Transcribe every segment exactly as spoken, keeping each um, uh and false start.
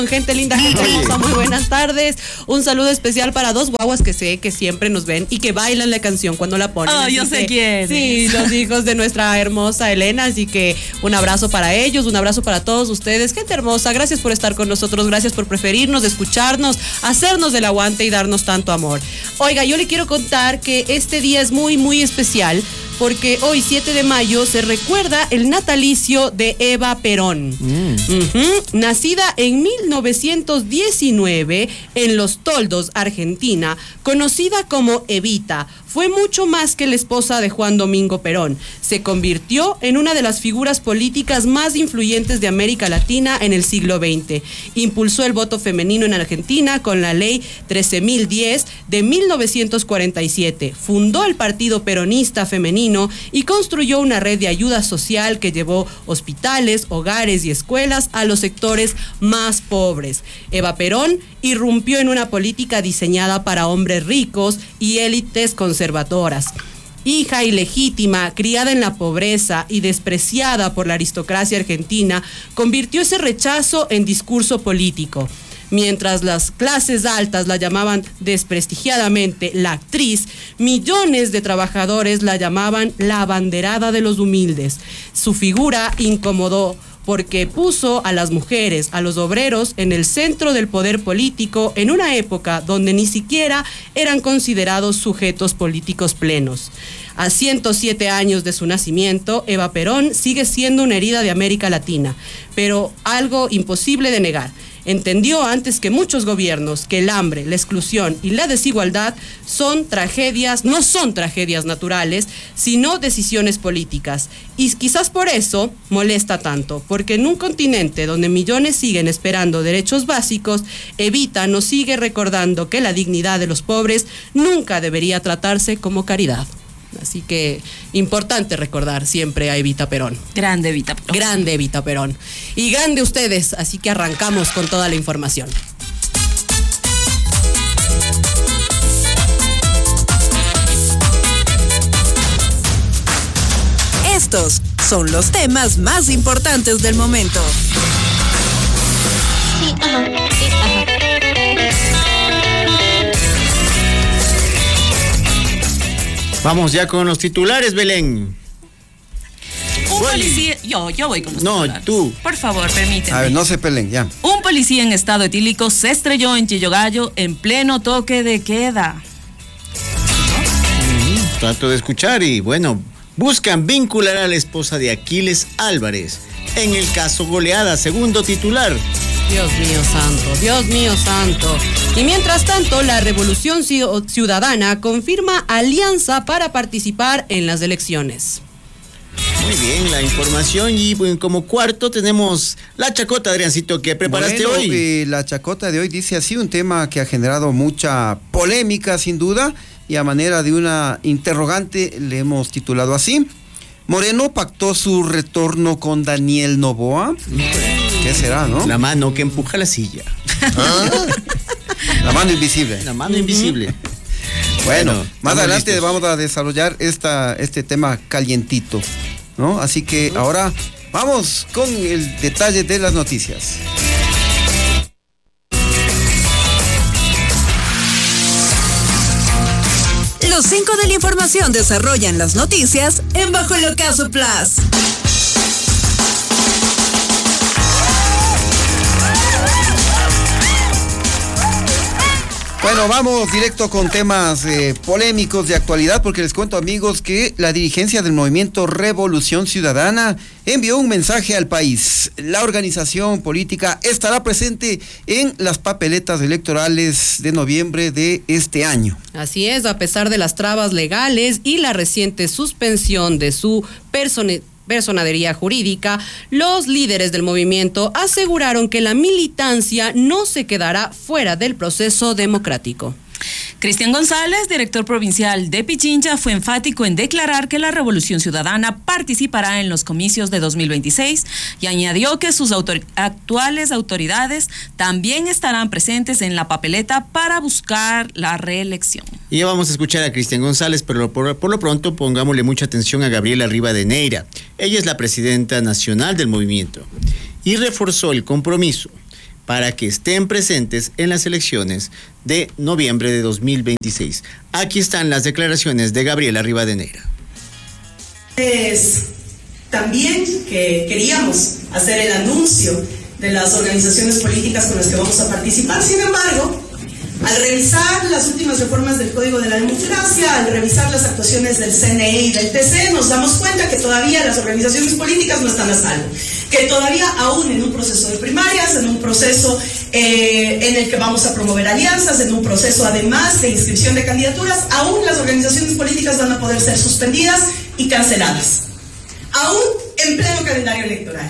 Gente linda, gente hermosa, muy buenas tardes. Un saludo especial para dos guaguas que sé que siempre nos ven y que bailan la canción cuando la ponen. Oh, yo sé quién. Sí, los hijos de nuestra hermosa Elena, así que un abrazo para ellos, un abrazo para todos ustedes. Gente hermosa, gracias por estar con nosotros, gracias por preferirnos, escucharnos, hacernos del aguante y darnos tanto amor. Oiga, yo le quiero contar que este día es muy, muy especial porque hoy, siete de mayo, se recuerda el natalicio de Eva Perón. Mm. Uh-huh. Nacida en mil novecientos diecinueve en Los Toldos, Argentina, conocida como Evita, fue mucho más que la esposa de Juan Domingo Perón. Se convirtió en una de las figuras políticas más influyentes de América Latina en el siglo veinte. Impulsó el voto femenino en Argentina con la ley trece mil diez de mil novecientos cuarenta y siete. Fundó el Partido Peronista Femenino y construyó una red de ayuda social que llevó hospitales, hogares y escuelas a los sectores más pobres. Eva Perón irrumpió en una política diseñada para hombres ricos y élites conservadoras. Hija ilegítima, criada en la pobreza y despreciada por la aristocracia argentina, convirtió ese rechazo en discurso político. Mientras las clases altas la llamaban desprestigiadamente la actriz, millones de trabajadores la llamaban la abanderada de los humildes. Su figura incomodó porque puso a las mujeres, a los obreros, en el centro del poder político en una época donde ni siquiera eran considerados sujetos políticos plenos. A ciento siete años de su nacimiento, Eva Perón sigue siendo una herida de América Latina, pero algo imposible de negar. Entendió antes que muchos gobiernos que el hambre, la exclusión y la desigualdad son tragedias, no son tragedias naturales, sino decisiones políticas. Y quizás por eso molesta tanto, porque en un continente donde millones siguen esperando derechos básicos, Evita nos sigue recordando que la dignidad de los pobres nunca debería tratarse como caridad. Así que importante recordar siempre a Evita Perón. Grande Evita Perón. Grande Evita Perón. Y grande ustedes, así que arrancamos con toda la información. Estos son los temas más importantes del momento. Sí, ajá, sí, ajá. Vamos ya con los titulares, Belén. Un policía... Yo, yo voy con los no, titulares. No, tú. Por favor, permíteme. A ver, no se peleen, ya. Un policía en estado etílico se estrelló en Chillogallo en pleno toque de queda. Mm, trato de escuchar y, bueno, buscan vincular a la esposa de Aquiles Álvarez en el caso Goleada, segundo titular. Dios mío santo, Dios mío santo. Y mientras tanto, la Revolución Ciudadana confirma alianza para participar en las elecciones. Muy bien, la información. Y bueno, como cuarto tenemos la chacota, Adriancito, que preparaste bueno, hoy. Eh, la chacota de hoy dice así, un tema que ha generado mucha polémica, sin duda, y a manera de una interrogante le hemos titulado así: Moreno pactó su retorno con Daniel Noboa. ¿Qué será, no? La mano que empuja la silla. ¿Ah? La mano invisible. La mano invisible. Bueno, bueno, más adelante listos. vamos a desarrollar esta, este tema calientito, ¿no? Así que ahora vamos con el detalle de las noticias. Los cinco de la información desarrollan las noticias en Bajo el Ocaso Plus. Bueno, vamos directo con temas eh, polémicos de actualidad, porque les cuento, amigos, que la dirigencia del movimiento Revolución Ciudadana envió un mensaje al país. La organización política estará presente en las papeletas electorales de noviembre de este año. Así es, a pesar de las trabas legales y la reciente suspensión de su personalidad, personería jurídica, los líderes del movimiento aseguraron que la militancia no se quedará fuera del proceso democrático. Cristian González, director provincial de Pichincha, fue enfático en declarar que la Revolución Ciudadana participará en los comicios de dos mil veintiséis y añadió que sus autor- actuales autoridades también estarán presentes en la papeleta para buscar la reelección. Y ya vamos a escuchar a Cristian González, pero por, por lo pronto pongámosle mucha atención a Gabriela Rivadeneira. Ella es la presidenta nacional del movimiento y reforzó el compromiso para que estén presentes en las elecciones de noviembre de dos mil veintiséis. Aquí están las declaraciones de Gabriela Rivadeneira. Es también que queríamos hacer el anuncio de las organizaciones políticas con las que vamos a participar. Sin embargo, al revisar las últimas reformas del Código de la Democracia, al revisar las actuaciones del C N E y del T C E, nos damos cuenta que todavía las organizaciones políticas no están a salvo, que todavía aún en un proceso de primarias, en un proceso eh, en el que vamos a promover alianzas, en un proceso además de inscripción de candidaturas, aún las organizaciones políticas van a poder ser suspendidas y canceladas, aún en pleno calendario electoral,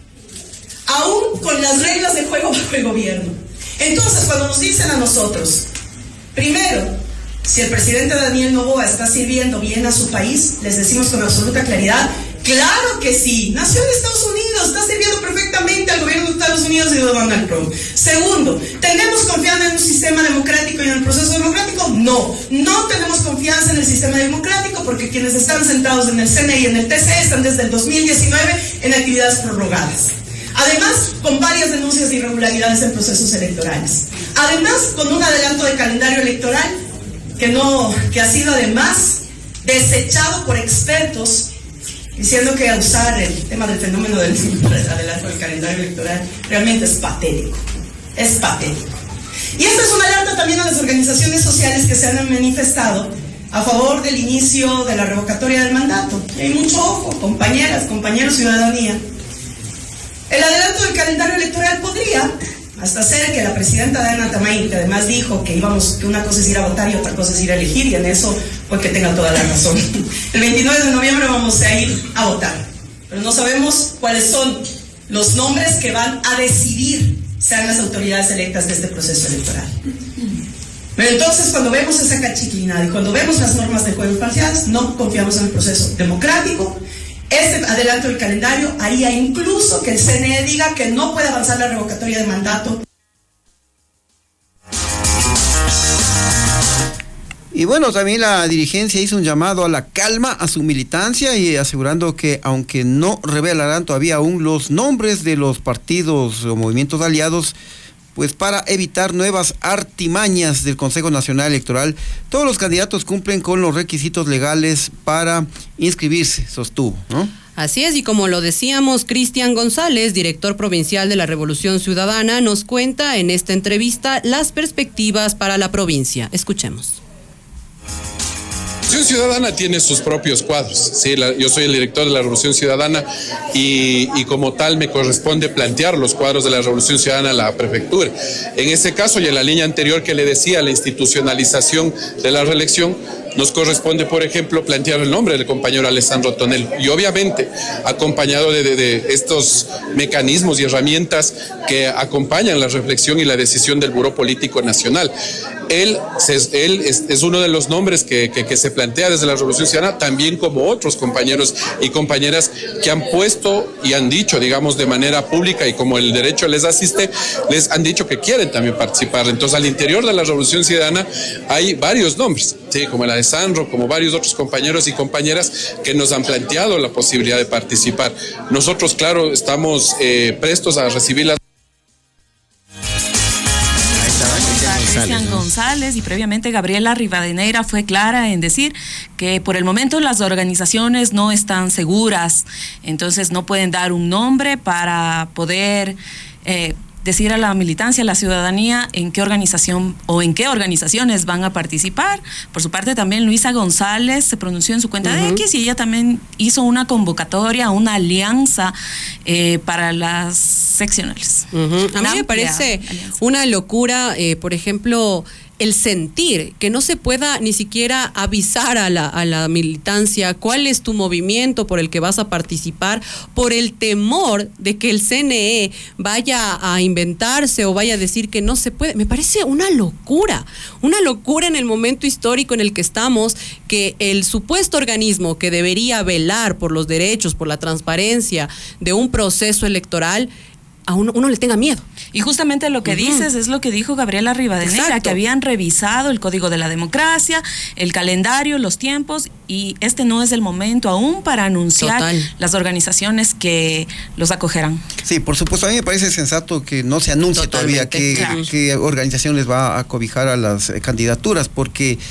aún con las reglas de juego bajo el gobierno. Entonces, cuando nos dicen a nosotros, primero, si el presidente Daniel Noboa está sirviendo bien a su país, les decimos con absoluta claridad, claro que sí, nació en Estados Unidos, está sirviendo perfectamente al gobierno de Estados Unidos y de Donald Trump. Segundo, ¿tenemos confianza en un sistema democrático y en el proceso democrático? No, no tenemos confianza en el sistema democrático porque quienes están sentados en el C N E y en el T C E están desde el dos mil diecinueve en actividades prorrogadas. Además, con varias denuncias de irregularidades en procesos electorales. Además, con un adelanto de calendario electoral que, no, que ha sido además desechado por expertos, diciendo que usar el tema del fenómeno del adelanto del calendario electoral realmente es patético. Es patético. Y esta es una alerta también a las organizaciones sociales que se han manifestado a favor del inicio de la revocatoria del mandato. Y hay mucho ojo, compañeras, compañeros, ciudadanía. El adelanto del calendario electoral podría hasta hacer que la presidenta Diana Tamay, que además dijo que íbamos, que una cosa es ir a votar y otra cosa es ir a elegir, y en eso pues que tenga toda la razón. El veintinueve de noviembre vamos a ir a votar, pero no sabemos cuáles son los nombres que van a decidir sean las autoridades electas de este proceso electoral. Pero entonces, cuando vemos esa cachiclinada y cuando vemos las normas de juego parciales, no confiamos en el proceso democrático. Este adelanto del calendario haría incluso que el C N E diga que no puede avanzar la revocatoria de mandato. Y bueno, también la dirigencia hizo un llamado a la calma a su militancia y asegurando que aunque no revelarán todavía aún los nombres de los partidos o movimientos aliados, pues para evitar nuevas artimañas del Consejo Nacional Electoral, todos los candidatos cumplen con los requisitos legales para inscribirse, sostuvo, ¿no? Así es, y como lo decíamos, Cristian González, director provincial de la Revolución Ciudadana, nos cuenta en esta entrevista las perspectivas para la provincia. Escuchemos. La Revolución Ciudadana tiene sus propios cuadros. Sí, la, yo soy el director de la Revolución Ciudadana y, y como tal me corresponde plantear los cuadros de la Revolución Ciudadana a la prefectura. En ese caso y en la línea anterior que le decía, la institucionalización de la reelección, nos corresponde, por ejemplo, plantear el nombre del compañero Alessandro Tonel y obviamente acompañado de, de, de estos mecanismos y herramientas que acompañan la reflexión y la decisión del Buró Político Nacional. Él, él es, es uno de los nombres que, que, que se plantea desde la Revolución Ciudadana, también como otros compañeros y compañeras que han puesto y han dicho, digamos, de manera pública y como el derecho les asiste, les han dicho que quieren también participar. Entonces, al interior de la Revolución Ciudadana hay varios nombres, sí, como la de Sandro, como varios otros compañeros y compañeras que nos han planteado la posibilidad de participar. Nosotros, claro, estamos eh, prestos a recibir las... Cristian González y previamente Gabriela Rivadeneira fue clara en decir que por el momento las organizaciones no están seguras, entonces no pueden dar un nombre para poder eh, decir a la militancia, a la ciudadanía en qué organización o en qué organizaciones van a participar. Por su parte también Luisa González se pronunció en su cuenta uh-huh. de X y ella también hizo una convocatoria, una alianza eh, para las seccionales. Uh-huh. A mí me parece alianza. Una locura, eh, por ejemplo, el sentir que no se pueda ni siquiera avisar a la, a la militancia cuál es tu movimiento por el que vas a participar, por el temor de que el C N E vaya a inventarse o vaya a decir que no se puede. Me parece una locura, una locura en el momento histórico en el que estamos, que el supuesto organismo que debería velar por los derechos, por la transparencia de un proceso electoral, a uno, uno le tenga miedo. Y justamente lo que uh-huh. dices es lo que dijo Gabriela Rivadeneira, Exacto. que habían revisado el Código de la Democracia, el calendario, los tiempos, y este no es el momento aún para anunciar Total. las organizaciones que los acogerán. Sí, por supuesto, a mí me parece sensato que no se anuncie Totalmente. todavía qué, claro. qué organización les va a cobijar a las eh, candidaturas, porque